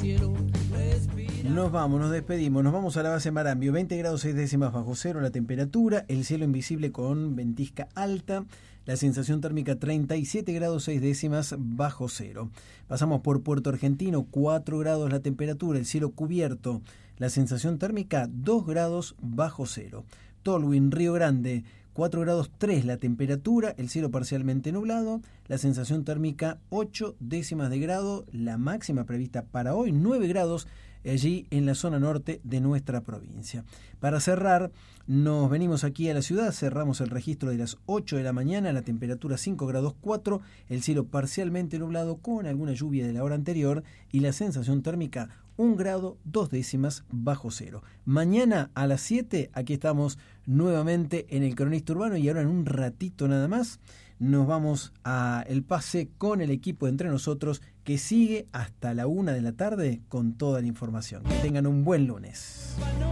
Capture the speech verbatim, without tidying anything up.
Nos vamos, nos despedimos, nos vamos a la base Marambio, veinte grados seis décimas bajo cero la temperatura, el cielo invisible con ventisca alta, la sensación térmica treinta y siete grados seis décimas bajo cero. Pasamos por Puerto Argentino, cuatro grados la temperatura, el cielo cubierto, la sensación térmica dos grados bajo cero. Tolwyn, Río Grande, cuatro grados tres la temperatura, el cielo parcialmente nublado, la sensación térmica ocho décimas de grado, la máxima prevista para hoy nueve grados allí en la zona norte de nuestra provincia. Para cerrar, nos venimos aquí a la ciudad, cerramos el registro de las ocho de la mañana, la temperatura cinco grados cuatro, el cielo parcialmente nublado con alguna lluvia de la hora anterior y la sensación térmica un grado dos décimas bajo cero. Mañana a las siete, aquí estamos nuevamente en el Cronista Urbano y ahora en un ratito nada más nos vamos a El Pase con el equipo de Entre Nosotros que sigue hasta la una de la tarde con toda la información. Que tengan un buen lunes.